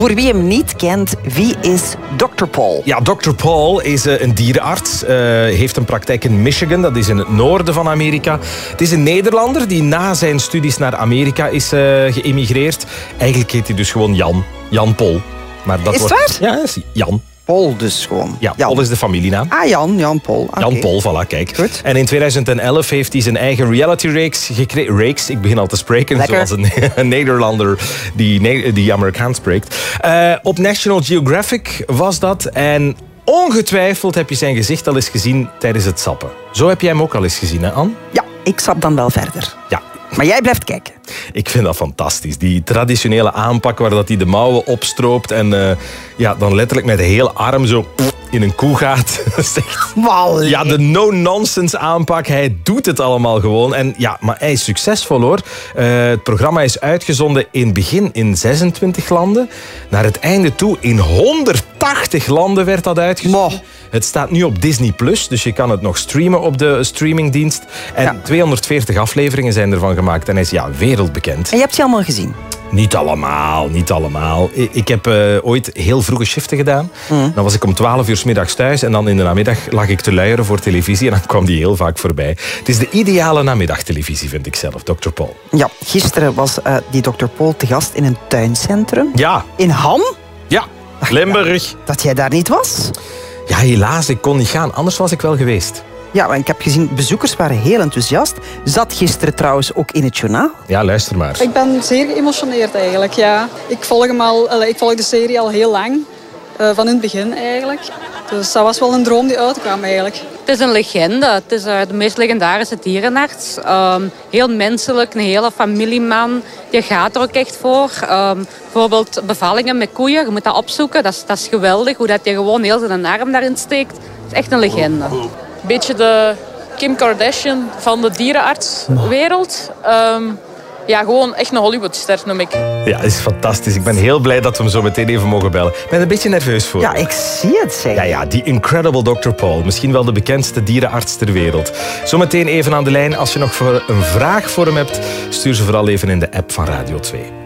Voor wie hem niet kent, wie is Dr. Paul? Ja, Dr. Paul is een dierenarts. Heeft een praktijk in Michigan, dat is in het noorden van Amerika. Het is een Nederlander die na zijn studies naar Amerika is geëmigreerd. Eigenlijk heet hij dus gewoon Jan Paul. Maar dat is het waar? Ja, is Jan. Paul dus gewoon. Ja, Jan. Paul is de familienaam. Ah, Jan Paul. Okay. Jan Paul, voilà, kijk. Goed. En in 2011 heeft hij zijn eigen reality-reeks gekregen. Reeks, ik begin al te spreken, Lekker. zoals een Nederlander die Amerikaans spreekt. Op National Geographic was dat. En ongetwijfeld heb je zijn gezicht al eens gezien tijdens het sappen. Zo heb jij hem ook al eens gezien, hè, Anne? Ja, ik sap dan wel verder. Ja. Maar jij blijft kijken. Ik vind dat fantastisch. Die traditionele aanpak waar dat hij de mouwen opstroopt en dan letterlijk met de hele arm zo in een koe gaat. Ja, de no-nonsense aanpak. Hij doet het allemaal gewoon. En ja, maar hij is succesvol, hoor. Het programma is uitgezonden in het begin in 26 landen. Naar het einde toe in 180 landen werd dat uitgezonden. Het staat nu op Disney+, dus je kan het nog streamen op de streamingdienst. En 240 afleveringen zijn ervan gemaakt. En hij is wereldbekend. En je hebt ze allemaal gezien? Niet allemaal. Ik heb ooit heel vroege shiften gedaan. Dan was ik om 12 uur 's middags thuis en dan in de namiddag lag ik te luieren voor televisie en dan kwam die heel vaak voorbij. Het is de ideale namiddagtelevisie, vind ik zelf, Dr. Paul. Ja, gisteren was die Dr. Paul te gast in een tuincentrum. Ja. In Ham? Ja, Limburg. Dat jij daar niet was? Ja, helaas, ik kon niet gaan. Anders was ik wel geweest. Ja, en ik heb gezien, bezoekers waren heel enthousiast. Zat gisteren trouwens ook in het journaal. Ja, luister maar. Ik ben zeer geëmotioneerd eigenlijk, ja. Ik volg de serie al heel lang. Van in het begin eigenlijk. Dus dat was wel een droom die uitkwam eigenlijk. Het is een legende. Het is de meest legendarische dierenarts. Heel menselijk, een hele familieman. Die gaat er ook echt voor. Bijvoorbeeld bevallingen met koeien. Je moet dat opzoeken. Dat is geweldig. Hoe dat je gewoon heel zijn arm daarin steekt. Het is echt een legende. Beetje de Kim Kardashian van de dierenartswereld. Ja, gewoon echt een Hollywoodster, noem ik. Ja, het is fantastisch. Ik ben heel blij dat we hem zo meteen even mogen bellen. Ik ben er een beetje nerveus voor. Ja, ik zie het, zeg. Ja, die Incredible Dr. Paul. Misschien wel de bekendste dierenarts ter wereld. Zometeen even aan de lijn. Als je nog een vraag voor hem hebt, stuur ze vooral even in de app van Radio 2.